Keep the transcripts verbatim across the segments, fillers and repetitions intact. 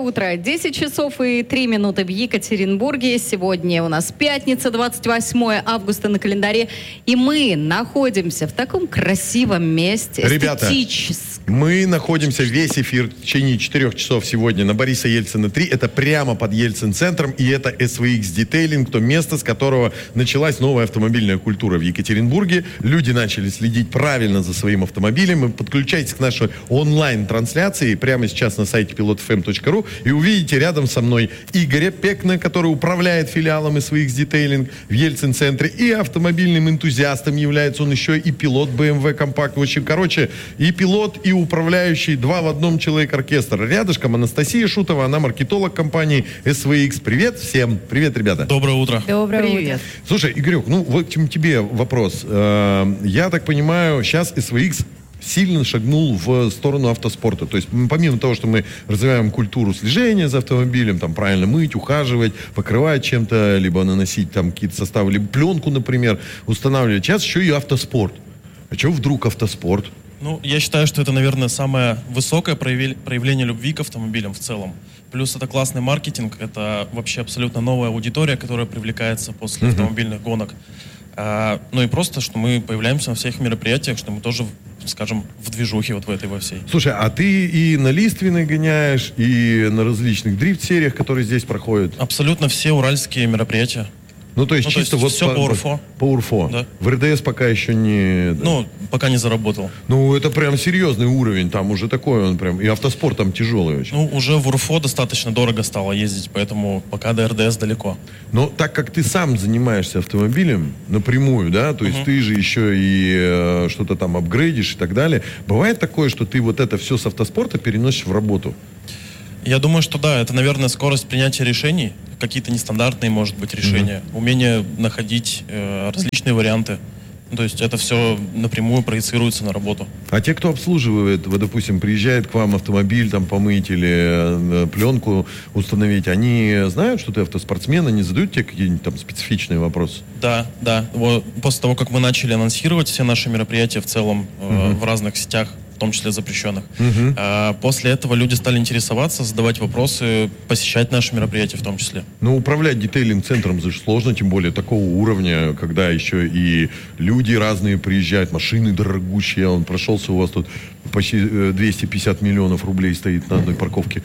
утро. десять часов и три минуты в Екатеринбурге. Сегодня у нас пятница, двадцать восьмое августа на календаре. И мы находимся в таком красивом месте. Ребята, мы находимся весь эфир в течение четырех часов сегодня на Бориса Ельцина три. Это прямо под Ельцин-центром. И это эс ви икс Detailing, то место, с которого началась новая автомобильная культура в Екатеринбурге. Люди начали следить правильно за своим автомобилем. И подключайтесь к нашей онлайн-трансляции прямо сейчас на сайте пилот эф эм точка ру и увидите рядом со мной Игоря Пекна, который управляет филиалом эс ви икс Detailing в Ельцин-центре, и автомобильным энтузиастом является он еще и пилот бэ эм вэ Compact. В общем, короче, и пилот, и управляющий, два в одном человек-оркестр. Рядышком Анастасия Шутова, она маркетолог компании эс ви икс. Привет всем. Привет, ребята. Доброе утро. Доброе Привет. утро. Слушай, Игорек, ну вот тебе вопрос. Я так понимаю, сейчас эс ви икс сильно шагнул в сторону автоспорта. То есть помимо того, что мы развиваем культуру слежения за автомобилем, там правильно мыть, ухаживать, покрывать чем-то, либо наносить там какие-то составы, либо пленку, например, устанавливать. Сейчас еще и автоспорт. А чего вдруг автоспорт? Ну, я считаю, что это, наверное, самое высокое проявление любви к автомобилям в целом. Плюс это классный маркетинг, это вообще абсолютно новая аудитория, которая привлекается после uh-huh. автомобильных гонок. А, ну и просто, что мы появляемся на всех мероприятиях, что мы тоже, скажем, в движухе вот в этой во всей. Слушай, а ты и на Лиственной гоняешь, и на различных дрифт-сериях, которые здесь проходят? Абсолютно все уральские мероприятия. Ну, то есть ну, чисто то есть вот все по, по УРФО. По УРФО. Да. В эр дэ эс пока еще не... Ну, пока не заработал. Ну, это прям серьезный уровень, там уже такой он прям, и автоспорт там тяжелый очень. Ну, уже в УРФО достаточно дорого стало ездить, поэтому пока до эр дэ эс далеко. Но так как ты сам занимаешься автомобилем напрямую, да, то есть uh-huh. ты же еще и э, что-то там апгрейдишь и так далее, бывает такое, что ты вот это все с автоспорта переносишь в работу? Я думаю, что да, это, наверное, скорость принятия решений, какие-то нестандартные, может быть, решения, mm-hmm. умение находить э, различные варианты. То есть это все напрямую проецируется на работу. А те, кто обслуживает, вот, допустим, приезжает к вам автомобиль там помыть или э, пленку установить, они знают, что ты автоспортсмен, они задают тебе какие-нибудь там специфичные вопросы? Да, да. Вот, после того, как мы начали анонсировать все наши мероприятия в целом э, mm-hmm. в разных сетях, в том числе запрещенных. Uh-huh. А, после этого люди стали интересоваться, задавать вопросы, посещать наши мероприятия в том числе. Ну, управлять детейлинг-центром же сложно, тем более такого уровня, когда еще и люди разные приезжают, машины дорогущие. Он прошелся, у вас тут почти двести пятьдесят миллионов рублей стоит на одной парковке.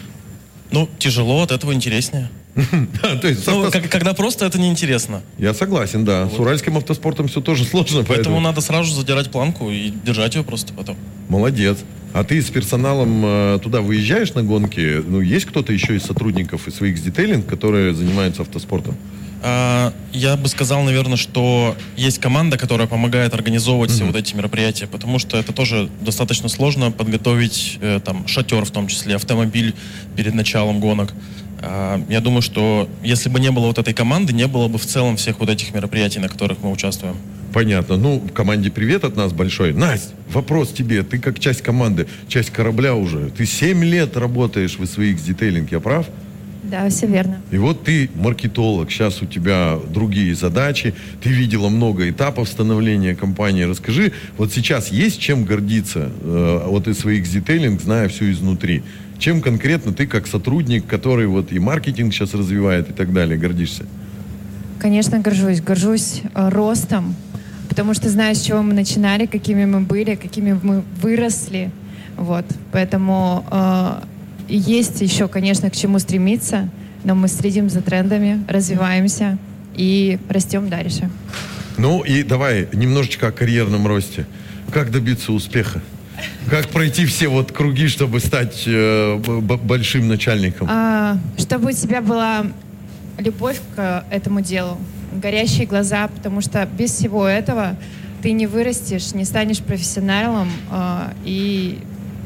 Ну, тяжело, от этого интереснее. То есть, ну, авто... как, когда просто это неинтересно. Я согласен, да. Вот. С уральским автоспортом все тоже сложно. Поэтому, поэтому надо сразу же задирать планку и держать ее просто потом. Молодец. А ты с персоналом э, туда выезжаешь на гонки? Ну, есть кто-то еще из сотрудников эс ви икс Detailing, которые занимаются автоспортом? А, я бы сказал, наверное, что есть команда, которая помогает организовывать mm-hmm. все вот эти мероприятия, потому что это тоже достаточно сложно подготовить э, там шатер, в том числе автомобиль перед началом гонок. Я думаю, что если бы не было вот этой команды, не было бы в целом всех вот этих мероприятий, на которых мы участвуем. Понятно. Ну, команде привет от нас большой. Настя, вопрос тебе. Ты как часть команды, часть корабля уже. Ты семь лет работаешь в эс ви икс Detailing, я прав? Да, все верно. И вот ты маркетолог, сейчас у тебя другие задачи, ты видела много этапов становления компании. Расскажи, вот сейчас есть чем гордиться э, вот эс ви икс Detailing, зная все изнутри? Чем конкретно ты, как сотрудник, который вот и маркетинг сейчас развивает и так далее, гордишься? Конечно, горжусь. Горжусь э, ростом, потому что знаю, с чего мы начинали, какими мы были, какими мы выросли. Вот. Поэтому э, есть еще, конечно, к чему стремиться, но мы следим за трендами, развиваемся и растем дальше. Ну и давай немножечко о карьерном росте. Как добиться успеха? Как пройти все вот круги, чтобы стать э, б- большим начальником? А, чтобы у тебя была любовь к этому делу, горящие глаза, потому что без всего этого ты не вырастешь, не станешь профессионалом а, и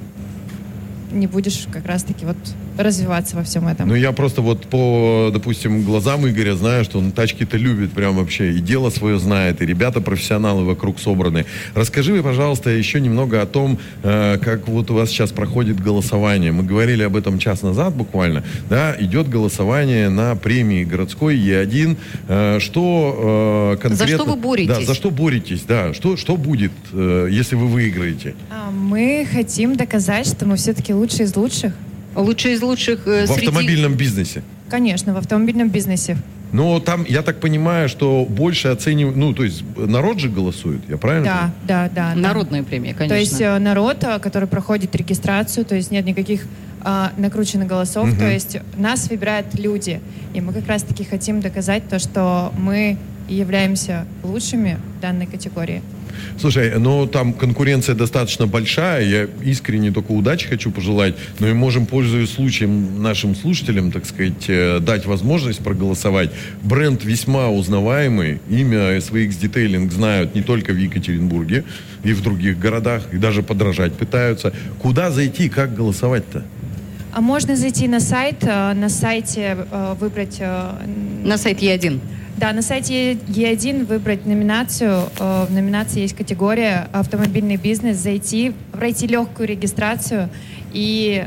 не будешь как раз-таки вот развиваться во всем этом. Ну, я просто вот по, допустим, глазам Игоря знаю, что он тачки-то любит прям вообще, и дело свое знает, и ребята профессионалы вокруг собраны. Расскажи мне, пожалуйста, еще немного о том, э, как вот у вас сейчас проходит голосование. Мы говорили об этом час назад буквально, да, идет голосование на премии городской Е один. Э, что э, конкретно... За что вы боретесь? Да, за что боретесь, да. Что, что будет, э, если вы выиграете? А, мы хотим доказать, что мы все-таки лучшие из лучших. Лучший из лучших э, в среди... автомобильном бизнесе. Конечно, в автомобильном бизнесе. Но там, я так понимаю, что больше оценивают, ну, то есть народ же голосует, я правильно Да, понимаю? да, да. да. Народные премии, конечно. То есть э, народ, э, который проходит регистрацию, то есть нет никаких э, накрученных голосов, Мгм. то есть нас выбирают люди. И мы как раз-таки хотим доказать то, что мы являемся лучшими в данной категории. Слушай, ну там конкуренция достаточно большая, я искренне только удачи хочу пожелать, но и можем, пользуясь случаем, нашим слушателям, так сказать, э, дать возможность проголосовать. Бренд весьма узнаваемый, имя эс ви икс Detailing знают не только в Екатеринбурге, и в других городах, и даже подражать пытаются. Куда зайти, как голосовать-то? А можно зайти на сайт, э, на сайте э, выбрать... э, На сайт Е один. Да, на сайте Е один выбрать номинацию. Э, В номинации есть категория «Автомобильный бизнес». Зайти, пройти легкую регистрацию и...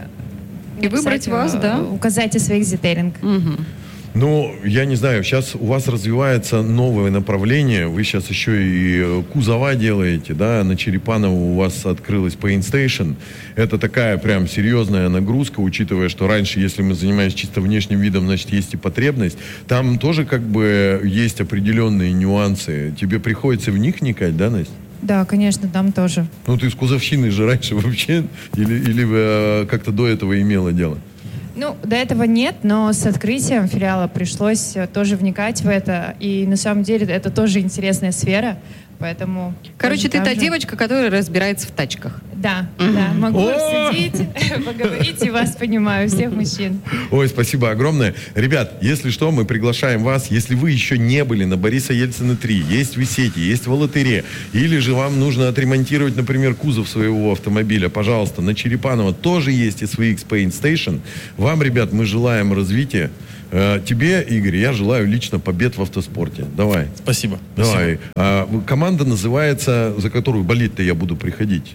И выбрать написать, вас, э, да? Указать эс ви икс Detailing. Мгм. Ну, я не знаю, сейчас у вас развивается новое направление, вы сейчас еще и э, кузова делаете, да, на Черепаново у вас открылась Paint Station. Это такая прям серьезная нагрузка, учитывая, что раньше, если мы занимаемся чисто внешним видом, значит, есть и потребность. Там тоже как бы есть определенные нюансы. Тебе приходится в них вникать, да, Настя? Да, конечно, там тоже. Ну, ты с кузовщиной же раньше вообще, или, или э, как-то до этого имела дело? Ну, до этого нет, но с открытием филиала пришлось э, тоже вникать в это. И на самом деле это тоже интересная сфера, поэтому... Короче, тоже ты там та же- девочка, которая разбирается в тачках. Да, да, могу О! рассудить, поговорить, и вас понимаю, всех мужчин. Ой, спасибо огромное. Ребят, если что, мы приглашаем вас, если вы еще не были на Бориса Ельцина три, есть в Исете, есть в Алатыре, или же вам нужно отремонтировать, например, кузов своего автомобиля, пожалуйста, на Черепаново тоже есть эс ви икс Paint Station. Вам, ребят, мы желаем развития. Э, Тебе, Игорь, я желаю лично побед в автоспорте. Давай. Спасибо. Давай. А, команда называется, за которую болеть-то я буду приходить.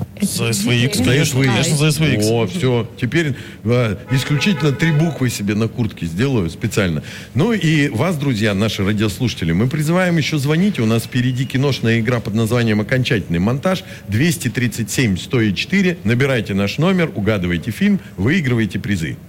За эс ви икс, Detailing. конечно, конечно, за эс ви икс. О, все. Теперь э, исключительно три буквы себе на куртке сделаю специально. Ну и вас, друзья, наши радиослушатели, мы призываем еще звонить. У нас впереди киношная игра под названием «Окончательный монтаж». двести тридцать семь сто четыре. Набирайте наш номер, угадывайте фильм, выигрывайте призы.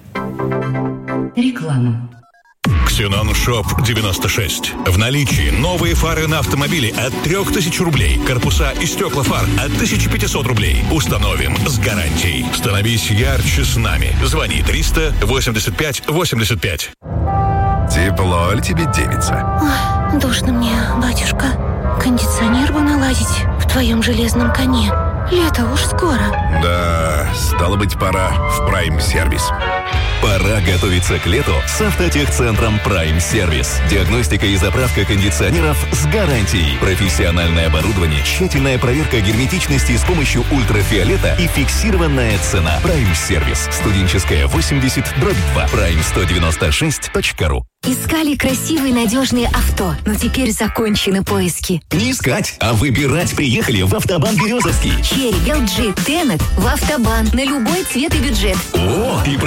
Реклама. Ксенон Шоп девяносто шесть. В наличии новые фары на автомобиле от трех тысяч рублей. Корпуса и стекла фар от тысячи пятисот рублей. Установим с гарантией. Становись ярче с нами. Звони триста восемьдесят пять восемьдесят пять. Тепло ли тебе, девица? Ой, душно мне, батюшка. Кондиционер бы наладить в твоем железном коне. Лето уж скоро. Да, стало быть, пора в прайм-сервис. Пора готовиться к лету с автотехцентром Prime Service. Диагностика и заправка кондиционеров с гарантией. Профессиональное оборудование, тщательная проверка герметичности с помощью ультрафиолета и фиксированная цена. Prime Service. Студенческая восемьдесят дробь два. прайм сто девяносто шесть точка ру. Искали красивые надежные авто, но теперь закончены поиски. Не искать, а выбирать приехали в Автобан Березовский. Черри, эл джи, Тенет в Автобан на любой цвет и бюджет. О, и